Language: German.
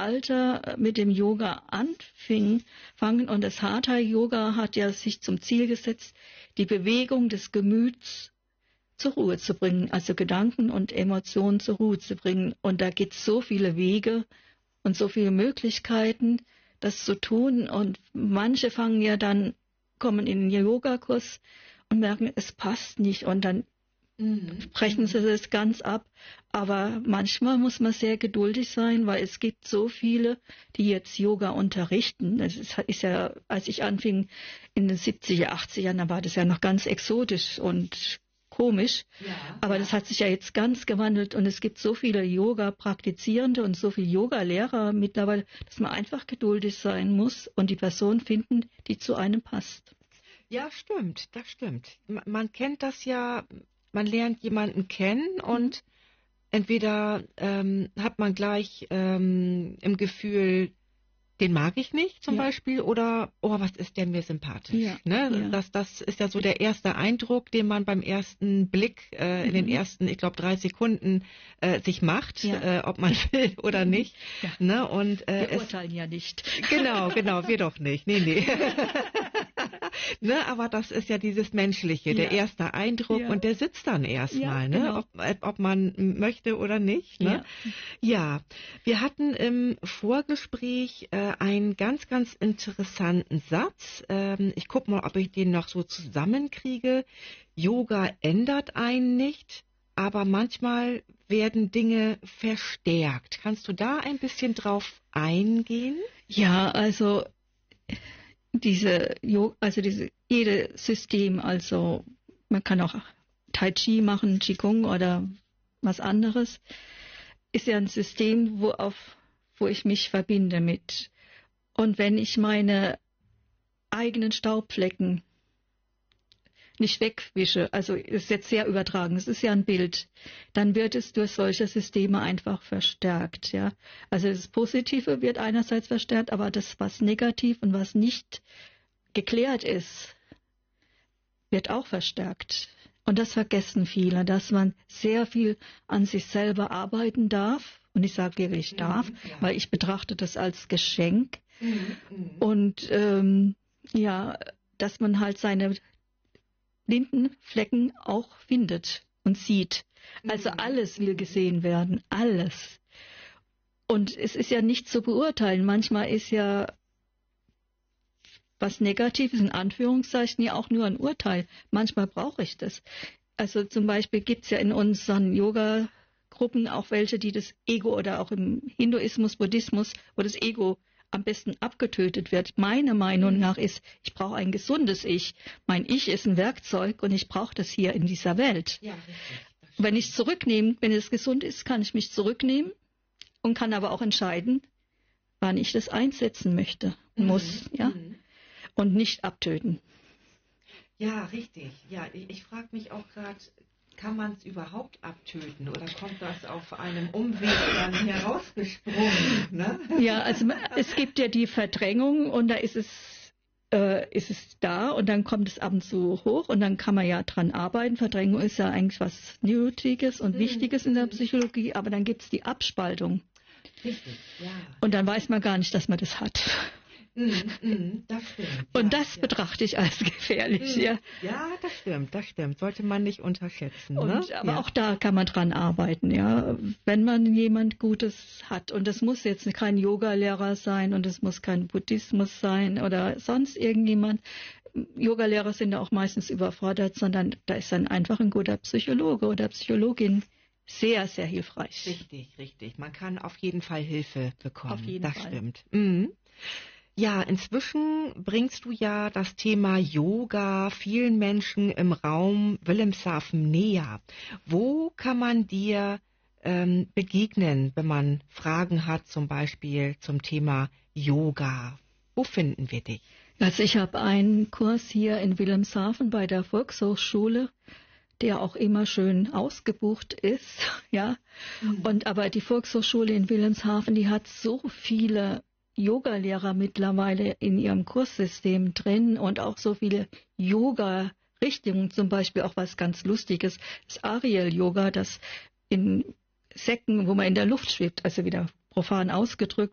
Alter mit dem Yoga anfangen. Und das Hatha-Yoga hat ja sich zum Ziel gesetzt, die Bewegung des Gemüts zur Ruhe zu bringen, also Gedanken und Emotionen zur Ruhe zu bringen. Und da gibt es so viele Wege und so viele Möglichkeiten, das zu tun. Und manche kommen in den Yogakurs und merken, es passt nicht. Und dann brechen sie das ganz ab. Aber manchmal muss man sehr geduldig sein, weil es gibt so viele, die jetzt Yoga unterrichten. Das ist ja, als ich anfing in den 70er, 80ern, da war das ja noch ganz exotisch und komisch. Ja, aber das hat sich ja jetzt ganz gewandelt und es gibt so viele Yoga-Praktizierende und so viele Yoga-Lehrer mittlerweile, dass man einfach geduldig sein muss und die Person finden, die zu einem passt. Ja, stimmt, das stimmt. Man kennt das ja, man lernt jemanden kennen und entweder hat man gleich im Gefühl, den mag ich nicht zum Beispiel, oder was ist der mir sympathisch? Ja, ne? ja. Das ist ja so der erste Eindruck, den man beim ersten Blick in den ersten, ich glaube, 3 Sekunden sich macht, ob man will oder nicht. Ja. Ne? Und, wir urteilen ja nicht. Genau, wir doch nicht. Nee. Ne, aber das ist ja dieses Menschliche, der erste Eindruck und der sitzt dann erstmal, genau. ob man möchte oder nicht. Ne? Ja, wir hatten im Vorgespräch einen ganz, ganz interessanten Satz. Ich gucke mal, ob ich den noch so zusammenkriege. Yoga ändert einen nicht, aber manchmal werden Dinge verstärkt. Kannst du da ein bisschen drauf eingehen? Ja, also jedes System, also man kann auch Tai Chi machen, Qigong oder was anderes, ist ja ein System, wo ich mich verbinde mit. Und wenn ich meine eigenen Staubflecken nicht wegwische, also ist jetzt sehr übertragen, es ist ja ein Bild, dann wird es durch solche Systeme einfach verstärkt. Ja? Also das Positive wird einerseits verstärkt, aber das, was negativ und was nicht geklärt ist, wird auch verstärkt. Und das vergessen viele, dass man sehr viel an sich selber arbeiten darf. Und ich sage wirklich darf, weil ich betrachte das als Geschenk. Und dass man halt seine blinden Flecken auch findet und sieht. Also alles will gesehen werden, alles. Und es ist ja nicht zu beurteilen. Manchmal ist ja was Negatives, in Anführungszeichen, ja auch nur ein Urteil. Manchmal brauche ich das. Also zum Beispiel gibt es ja in unseren Yoga-Gruppen auch welche, die das Ego oder auch im Hinduismus, Buddhismus, wo das Ego am besten abgetötet wird. Meine Meinung nach ist, ich brauche ein gesundes Ich. Mein Ich ist ein Werkzeug und ich brauche das hier in dieser Welt. Ja, richtig. Wenn ich zurücknehme, wenn es gesund ist, kann ich mich zurücknehmen und kann aber auch entscheiden, wann ich das einsetzen möchte, muss, und nicht abtöten. Ja, richtig. Ja, ich frage mich auch gerade, kann man es überhaupt abtöten oder kommt das auf einem Umweg dann herausgesprungen? Ne? Ja, also es gibt ja die Verdrängung und da ist es da und dann kommt es ab und zu hoch und dann kann man ja dran arbeiten. Verdrängung ist ja eigentlich was Nötiges und Wichtiges in der Psychologie, aber dann gibt es die Abspaltung. Richtig, ja. Und dann weiß man gar nicht, dass man das hat. Das stimmt. Und das betrachte ich als gefährlich. Ja, das stimmt. Sollte man nicht unterschätzen. Und, ne? Aber auch da kann man dran arbeiten, ja. Wenn man jemand Gutes hat. Und das muss jetzt kein Yogalehrer sein und es muss kein Buddhismus sein oder sonst irgendjemand. Yogalehrer sind ja auch meistens überfordert, sondern da ist dann einfach ein guter Psychologe oder Psychologin sehr, sehr hilfreich. Richtig. Man kann auf jeden Fall Hilfe bekommen. Auf jeden das Fall. Stimmt. Ja, inzwischen bringst du ja das Thema Yoga vielen Menschen im Raum Wilhelmshaven näher. Wo kann man dir begegnen, wenn man Fragen hat, zum Beispiel zum Thema Yoga? Wo finden wir dich? Also ich habe einen Kurs hier in Wilhelmshaven bei der Volkshochschule, der auch immer schön ausgebucht ist, ja. Aber die Volkshochschule in Wilhelmshaven, die hat so viele Yoga-Lehrer mittlerweile in ihrem Kurssystem drin und auch so viele Yoga-Richtungen, zum Beispiel auch was ganz Lustiges, das Ariel-Yoga, das in Säcken, wo man in der Luft schwebt, also wieder profan ausgedrückt,